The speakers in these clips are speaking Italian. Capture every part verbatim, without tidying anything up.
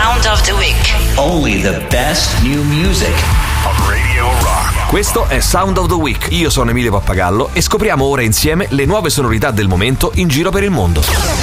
Sound of the Week. Only the best new music on Radio Rock. Questo è Sound of the Week. Io sono Emilio Pappagallo e scopriamo ora insieme le nuove sonorità del momento in giro per il mondo.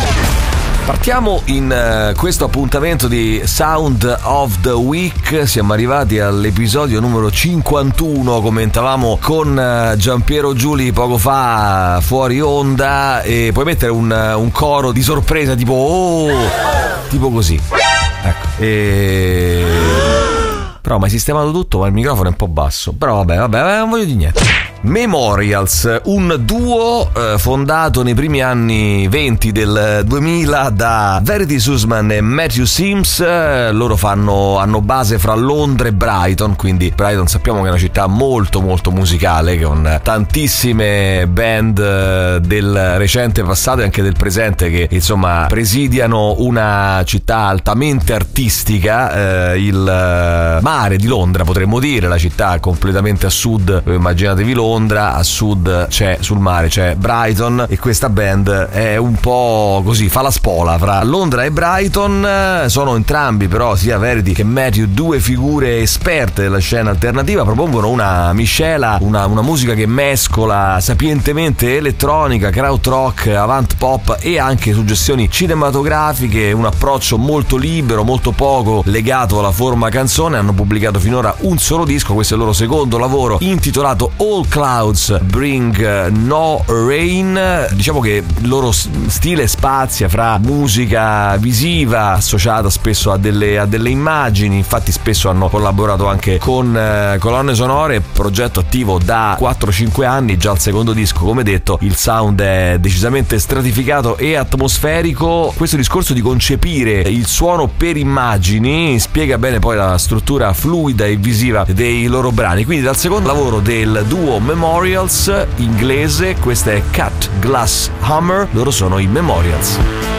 Partiamo in uh, questo appuntamento di Sound of the Week. Siamo arrivati all'episodio numero cinquantuno. Commentavamo con uh, Giampiero Giuli poco fa fuori onda. E puoi mettere un, uh, un coro di sorpresa tipo oh, tipo così. Ecco. E... Però mi hai sistemato tutto, ma il microfono è un po' basso. Però vabbè, vabbè, non voglio dire niente. Memorials, un duo eh, fondato nei primi anni venti del duemila da Verity Sussman e Matthew Sims. Eh, loro fanno, hanno base fra Londra e Brighton, quindi Brighton sappiamo che è una città molto molto musicale, con tantissime band eh, del recente passato e anche del presente che insomma presidiano una città altamente artistica. Eh, il eh, mare di Londra, potremmo dire, la città completamente a sud, immaginatevi Londra. A sud c'è, sul mare c'è Brighton, e questa band è un po' così, fa la spola fra Londra e Brighton. Sono entrambi però, sia Verity che Matthew, due figure esperte della scena alternativa. Propongono una miscela, una, una musica che mescola sapientemente elettronica, krautrock, avant pop e anche suggestioni cinematografiche, un approccio molto libero, molto poco legato alla forma canzone. Hanno pubblicato finora un solo disco, questo è il loro secondo lavoro, intitolato All Clouds Bring No Rain. Diciamo che il loro stile spazia fra musica visiva associata spesso a delle, a delle immagini. Infatti spesso hanno collaborato anche con eh, colonne sonore, progetto attivo da quattro cinque anni, già al secondo disco. Come detto, il sound è decisamente stratificato e atmosferico. Questo discorso di concepire il suono per immagini spiega bene poi la struttura fluida e visiva dei loro brani. Quindi dal secondo lavoro del duo Memorials inglese, questa è Cut Glass Hammer, loro sono i Memorials.